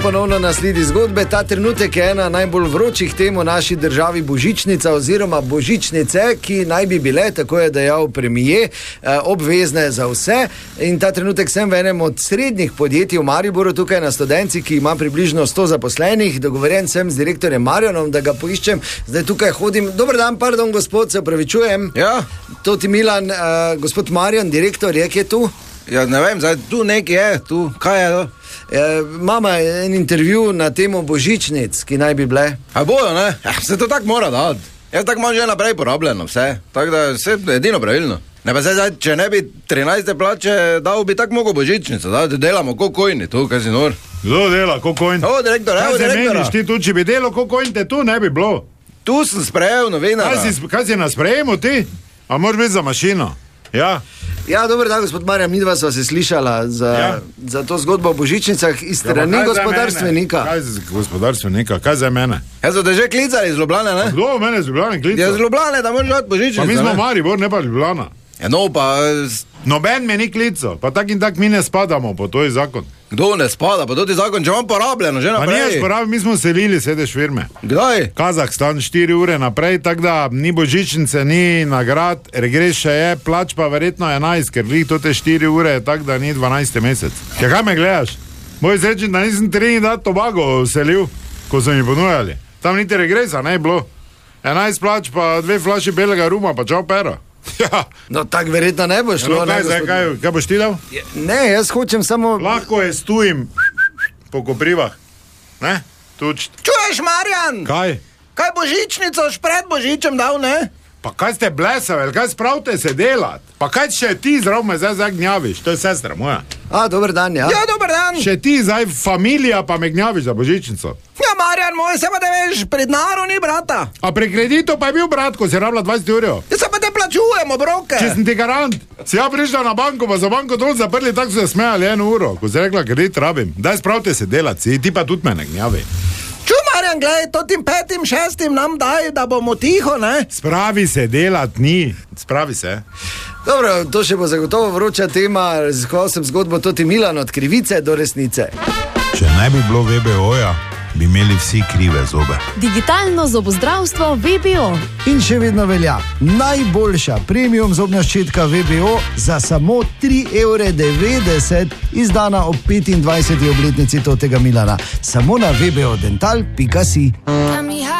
Ponovno nasledi zgodbe. Ta trenutek je ena najbolj vročih tem v naši državi božičnica oziroma božičnice, ki naj bi bile, tako je dejal premier, obvezne za vse. In ta trenutek sem v enem od srednjih podjetij v Mariboru, tukaj na Studenci, ki ima približno 100 zaposlenih. Dogovorjen sem z direktorjem Marjanom, da ga poiščem. Zdaj tukaj hodim. Dober dan, pardon, gospod, se opravičujem. Ja. To ti Milan, gospod Marjan, direktor, je kje tu? Ja, ne vem, zdaj tu nekaj je, tu, kaj je to? Mama je en intervju na temo božičnic, ki naj bi bile. A bojo, ne? Ja, se to tako mora dati. Jaz tako imam že naprej porabljeno vse, tako da vse edino pravilno. Ne pa zdaj, če ne bi 13. plače dal, bi tako mogo božičnico, da delamo kokojni tu, kaj si nor. Kdo dela kokojni? O, direktor, evo direktora. Kaj se meniš ti tu, če bi delal kokojni, te tu ne bi bilo. Tu sem sprejel novinara. Kaj si na sprejemu ti? A moraš biti za mašino? Ja. Ja, dober dan, gospod Marjan, midva sva se slišala za to zgodbo o božičnicah iz strani gospodarstvenika. Kaj za gospodarstvenika? Kaj za mene? Ja, so te že klicali iz Ljubljane, ne? Kdo mene iz Ljubljane klical? Ja, iz Ljubljane, da moraš dati božičnico, pa mi smo Maribor, ne pa Ljubljana. Ja, no, pa... Noben me ni klical, pa tak in tak mi ne spadamo po toj zakon. Kdo ne spada, pa to ti zakon, če imam porabljeno, že naprej. Pa niješ porabi, mi smo selili, sedeš firme. Kdaj? Kazahstan, 4 ure naprej, tako da ni božičnice, ni nagrad, regres še je, plač pa verjetno 11, ker glih to te 4 ure, tako da ni 12. mesec. Ja, kaj me gledaš? Moj srečen, da nisem Trinidad Tobago selil, ko so mi ponujali. Tam niti regresa, ne je bilo. 11 plač, pa 2 flaši belega ruma, pa čau pero. Ja. No, tako verjetno ne bo šlo. No, kaj boš ti dal? Ne, jaz hočem samo... Lahko je stojim po koprivah. Ne? Tuč. Čuješ, Marjan? Kaj? Kaj božičnico pred božičem dal, ne? Pa kaj ste blesavi, kaj spravite se delat? Pa kaj še ti zdrav me zdaj gnjaviš? To je sestra moja. A, dober dan, ja. Ja, dober dan. Še ti zdaj familija pa me gnjaviš za božičnico. Ja, Marjan moj, se pa da veš, pred naru ni brata. A pre kreditu pa je bil brat, ko si rabila 20 ur. Ja, se pa te plačujemo, broke. Če sem ti garant, si ja prišla na banko, pa za banko dol zaprli, tako so se smejali 1 uro, ko si rekla, kredit rabim. Daj spravite se delat, ti pa tudi mene gnjavi. Marjan, gledaj, to tim 5., 6. nam daj, da bomo tiho, ne? Spravi se delat, ni. Spravi se. Dobro, to še bo zagotovo vroča tema. Raziskoval sem zgodbo Toti Milan od krivice do resnice. Če ne bi bilo VBO-ja, bi imeli vsi krive zobe. Digitalno zobozdravstvo VBO. In še vedno velja najboljša premium zobna ščetka VBO za samo 3,90 €, izdana ob 25. obletnici Totega Milana. Samo na vbodental.si.